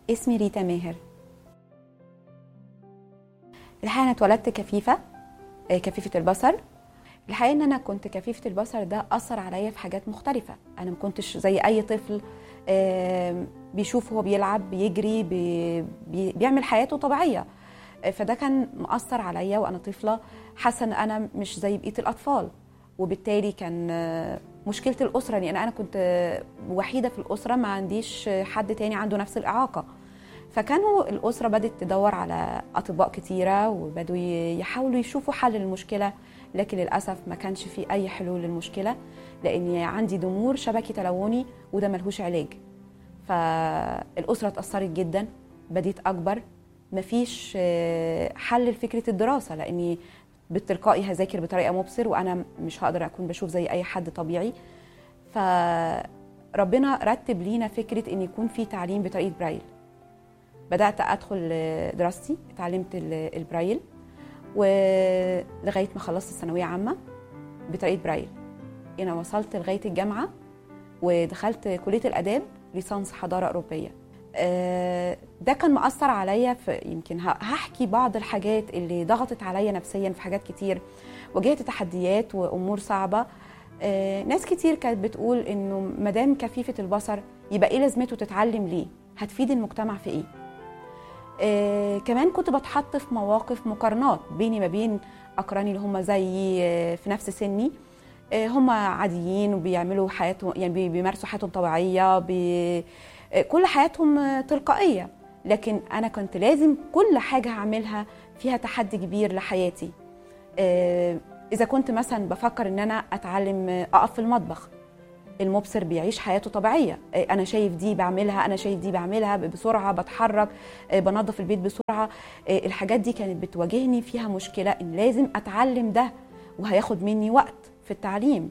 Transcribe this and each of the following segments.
اسمي ريتا ماهر. الحقيقة أنا اتولدت كفيفة، كفيفة البصر. الحقيقة إن أنا كنت كفيفة البصر ده أثر عليا في حاجات مختلفة. أنا ما كنتش زي أي طفل بيشوف هو بيلعب بيجري بيعمل حياته طبيعية، فده كان مؤثر عليا وأنا طفلة، حاسة إن أنا مش زي بقية الأطفال. وبالتالي كان مشكلة الأسرة، لأن أنا كنت وحيدة في الأسرة، ما عنديش حد تاني عنده نفس الإعاقة. فكانوا الأسرة بدأت تدور على أطباء كتيرة وبدوا يحاولوا يشوفوا حل للمشكلة، لكن للأسف ما كانش في أي حلول للمشكلة، لأني عندي ضمور شبكي تلوني وده ملهوش علاج. فالأسرة اتأثرت جدا، بديت أكبر، مفيش حل لفكرة الدراسة، لأني بالتلقائي هذاكر بطريقة مبصر وأنا مش هقدر أكون بشوف زي أي حد طبيعي. فربنا رتب لينا فكرة أن يكون في تعليم بطريقة برايل. بدأت أدخل دراستي، اتعلمت البرايل ولغاية ما خلصت الثانوية عامة بطريقة برايل. أنا وصلت لغاية الجامعة ودخلت كلية الآداب ليسانس حضارة أوروبية. ده كان مؤثر عليا، في يمكن هحكي بعض الحاجات اللي ضغطت عليا نفسيا في حاجات كتير. واجهت تحديات وأمور صعبة. ناس كتير كانت بتقول إنه مدام كفيفة البصر يبقى إيه لازمته تتعلم ليه؟ هتفيد المجتمع في إيه؟ كمان كنت بتحط في مواقف مقارنات بيني ما بين أقراني اللي هم زيي في نفس سني. هم عاديين وبيعملوا حياتهم، يعني بيمارسوا حياتهم طبيعية، كل حياتهم تلقائية، لكن أنا كنت لازم كل حاجة هعملها فيها تحدي كبير لحياتي. إذا كنت مثلا بفكر إن أنا أتعلم أقف في المطبخ، المبصر بيعيش حياته طبيعية، أنا شايف دي بعملها، أنا شايف دي بعملها بسرعة، بتحرك، بنظف البيت بسرعة. الحاجات دي كانت بتواجهني فيها مشكلة إن لازم أتعلم ده وهياخد مني وقت في التعليم.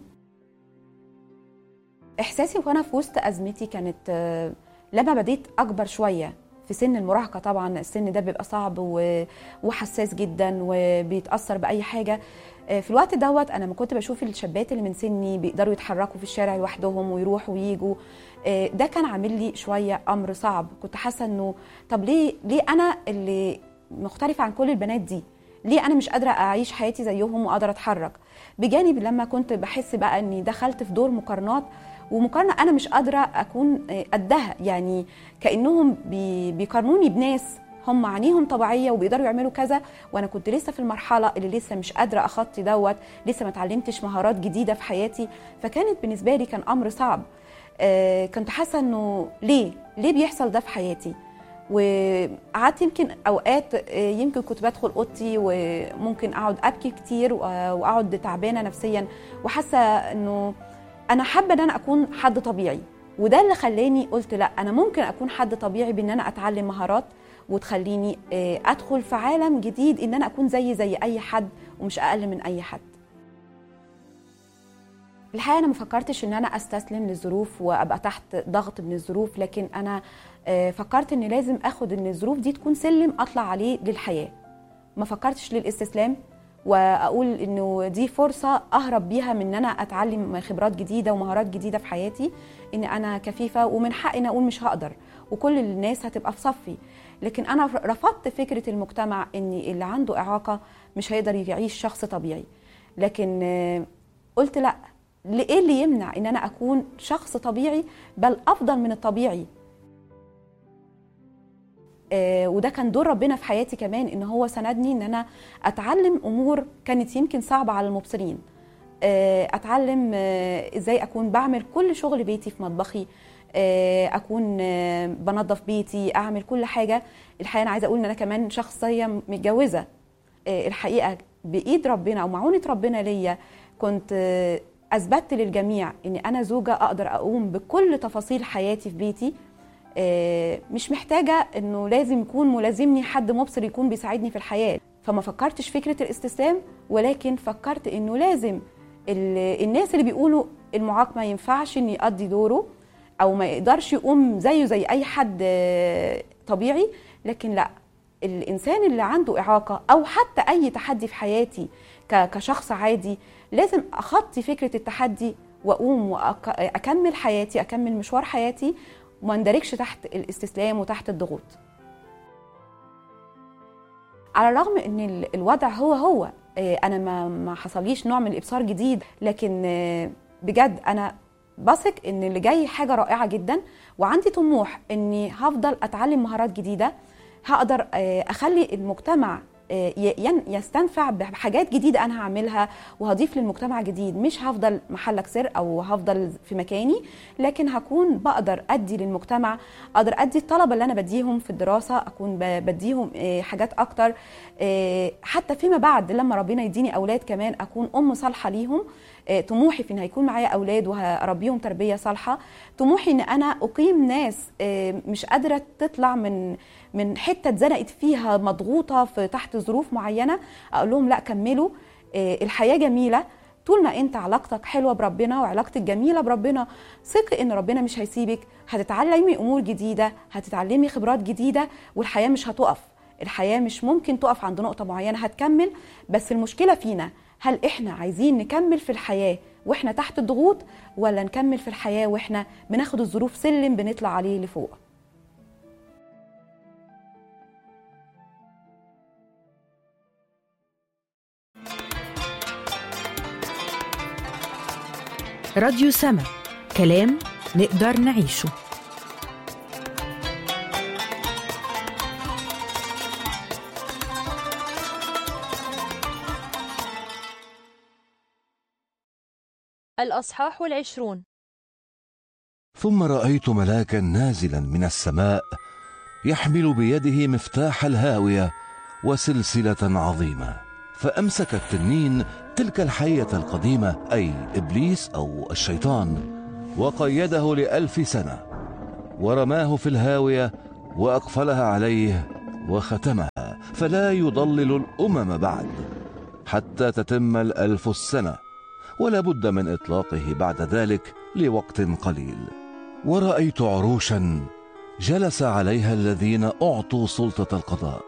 إحساسي وأنا في وسط أزمتي كانت لما بديت أكبر شوية في سن المراهقة. طبعا السن ده بيبقى صعب وحساس جدا وبيتأثر بأي حاجة. في الوقت دوت أنا ما كنت بشوف الشابات اللي من سني بيقدروا يتحركوا في الشارع لوحدهم ويروحوا ويجوا. ده كان عامل لي شوية أمر صعب. كنت حاسة إنه طب ليه أنا اللي مختلفة عن كل البنات دي؟ ليه أنا مش قادرة أعيش حياتي زيهم وقادرة أتحرك؟ بجانب لما كنت بحس بقى إني دخلت في دور مقارنات، ومقارنة أنا مش قادرة أكون قدها، يعني كأنهم بيقارنوني بناس هم عينيهم طبيعية وبيقدروا يعملوا كذا، وأنا كنت لسه في المرحلة اللي لسه مش قادرة أخطي دوت، لسه ما اتعلمتش مهارات جديدة في حياتي. فكانت بالنسبة لي كان أمر صعب. كنت حاسة إنه ليه بيحصل ده في حياتي. وقعدت يمكن أوقات يمكن كنت بدخل أوضتي وممكن أقعد أبكي كتير وأقعد تعبانة نفسيا، وحاسة إنه أنا حابة إن أنا أكون حد طبيعي. وده اللي خلاني قلت لا، أنا ممكن أكون حد طبيعي بإن أنا أتعلم مهارات وتخليني أدخل في عالم جديد، إن أنا أكون زي أي حد ومش أقل من أي حد. الحقيقة أنا ما فكرتش إن أنا أستسلم للظروف وأبقى تحت ضغط من الظروف، لكن أنا فكرت إن لازم أخد إن الظروف دي تكون سلم أطلع عليه للحياة. ما فكرتش للاستسلام وأقول إنه دي فرصة أهرب بيها من إن أنا أتعلم خبرات جديدة ومهارات جديدة في حياتي، إن أنا كفيفة ومن حقي إن أقول مش هقدر وكل الناس هتبقى في صفي. لكن أنا رفضت فكرة المجتمع إن اللي عنده إعاقة مش هيقدر يعيش شخص طبيعي. لكن قلت لأ، إيه اللي يمنع إن أنا أكون شخص طبيعي، بل أفضل من الطبيعي. وده كان دور ربنا في حياتي كمان، إن هو سندني إن أنا أتعلم أمور كانت يمكن صعبة على المبصرين. أتعلم إزاي أكون بعمل كل شغل بيتي في مطبخي، أكون بنظف بيتي، أعمل كل حاجة. الحقيقة أنا عايزة أقول إن أنا كمان شخصية متجوزة. الحقيقة بإيد ربنا أو معونة ربنا ليا كنت أثبتت للجميع إن أنا زوجة أقدر أقوم بكل تفاصيل حياتي في بيتي. مش محتاجة إنه لازم يكون ملازمني حد مبصر يكون بيساعدني في الحياة. فما فكرتش فكرة الاستسلام، ولكن فكرت إنه لازم الناس اللي بيقولوا المعاق ما ينفعش إن يقضي دوره أو ما يقدرش يقوم زي أي حد طبيعي، لكن لا، الإنسان اللي عنده إعاقة أو حتى أي تحدي في حياتي كشخص عادي لازم أخطي فكرة التحدي وأقوم وأكمل حياتي، أكمل مشوار حياتي وما ندركش تحت الاستسلام وتحت الضغوط. على الرغم ان الوضع هو انا ما حصليش نوع من الابصار جديد، لكن بجد انا بثق ان اللي جاي حاجه رائعه جدا، وعندي طموح اني هفضل اتعلم مهارات جديده، هقدر اخلي المجتمع يستنفع بحاجات جديده انا هعملها وهضيف للمجتمع جديد. مش هفضل محلك سر او هفضل في مكاني، لكن هكون بقدر ادي للمجتمع، اقدر ادي الطلبه اللي انا بديهم في الدراسه، اكون بديهم حاجات اكتر، حتى فيما بعد لما ربنا يديني اولاد كمان اكون ام صالحه ليهم. طموحي في ان هيكون معايا اولاد وهربيهم تربيه صالحه. طموحي ان انا اقيم ناس مش قادره تطلع من حته اتزنقت فيها، مضغوطه في تحت ظروف معينه، اقول لهم لا كملوا، الحياه جميله طول ما انت علاقتك حلوه بربنا وعلاقتك جميله بربنا. ثقي ان ربنا مش هيسيبك، هتتعلمي امور جديده، هتتعلمي خبرات جديده، والحياه مش هتقف. الحياه مش ممكن تقف عند نقطه معينه، هتكمل. بس المشكله فينا، هل احنا عايزين نكمل في الحياه واحنا تحت الضغوط، ولا نكمل في الحياه واحنا بناخد الظروف سلم بنطلع عليه لفوق؟ راديو سما، كلام نقدر نعيشه. الأصحاح 20. ثم رأيت ملاكا نازلا من السماء يحمل بيده مفتاح الهاوية وسلسلة عظيمة، فأمسك التنين تلك الحية القديمة، أي إبليس أو الشيطان، وقيده ل1000 سنة، ورماه في الهاوية وأقفلها عليه وختمها، فلا يضلل الأمم بعد حتى تتم 1000 السنة، ولا بد من إطلاقه بعد ذلك لوقت قليل. ورأيت عروشا جلس عليها الذين أعطوا سلطة القضاء،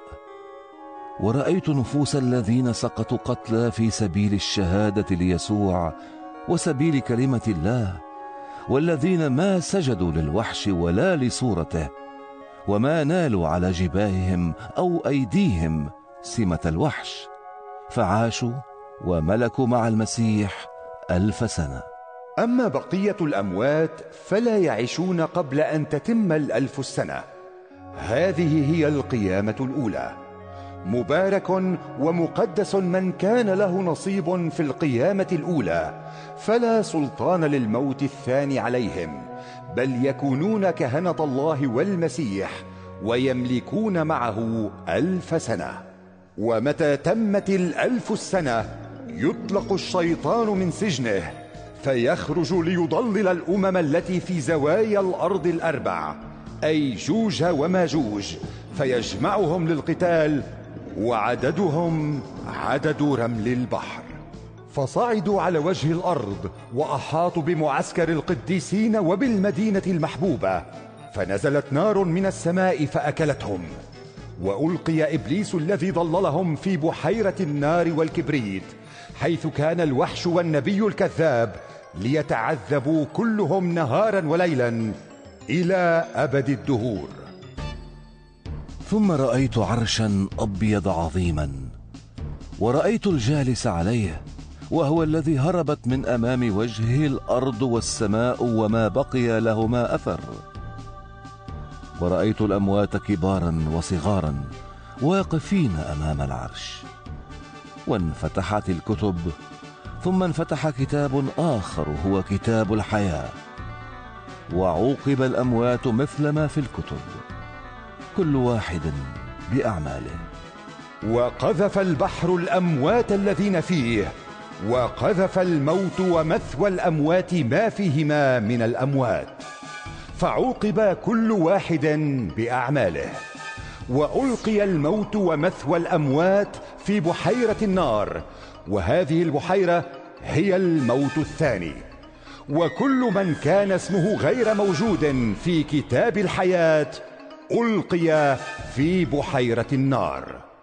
ورأيت نفوس الذين سقطوا قتلى في سبيل الشهادة ليسوع وسبيل كلمة الله، والذين ما سجدوا للوحش ولا لصورته، وما نالوا على جباههم أو أيديهم سمة الوحش، فعاشوا وملكوا مع المسيح 1000 سنة. أما بقية الأموات فلا يعيشون قبل أن تتم 1000 السنة. هذه هي القيامة الأولى. مبارك ومقدس من كان له نصيب في القيامة الأولى، فلا سلطان للموت الثاني عليهم، بل يكونون كهنة الله والمسيح ويملكون معه 1000 سنة. ومتى تمت 1000 السنة يطلق الشيطان من سجنه، فيخرج ليضلل الأمم التي في زوايا الأرض 4، أي جوج وماجوج، فيجمعهم للقتال، وعددهم عدد رمل البحر. فصعدوا على وجه الأرض وأحاطوا بمعسكر القديسين وبالمدينة المحبوبة، فنزلت نار من السماء فأكلتهم. وألقي إبليس الذي ضللهم في بحيرة النار والكبريت، حيث كان الوحش والنبي الكذاب، ليتعذبوا كلهم نهارا وليلا إلى أبد الدهور. ثم رأيت عرشا أبيض عظيما، ورأيت الجالس عليه، وهو الذي هربت من أمام وجهه الأرض والسماء وما بقي لهما أثر. ورأيت الأموات كبارا وصغارا واقفين أمام العرش، وانفتحت الكتب، ثم انفتح كتاب آخر هو كتاب الحياة، وعوقب الأموات مثل ما في الكتب، كل واحد بأعماله. وقذف البحر الأموات الذين فيه، وقذف الموت ومثوى الأموات ما فيهما من الأموات، فعوقب كل واحد بأعماله. وألقي الموت ومثوى الأموات في بحيرة النار، وهذه البحيرة هي الموت الثاني. وكل من كان اسمه غير موجود في كتاب الحياة ألقي في بحيرة النار.